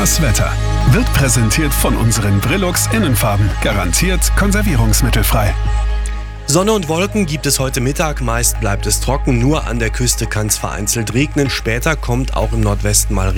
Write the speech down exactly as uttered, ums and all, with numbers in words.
Das Wetter wird präsentiert von unseren Brillux Innenfarben. Garantiert konservierungsmittelfrei. Sonne und Wolken gibt es heute Mittag, meist bleibt es trocken, nur an der Küste kann es vereinzelt regnen. Später kommt auch im Nordwesten mal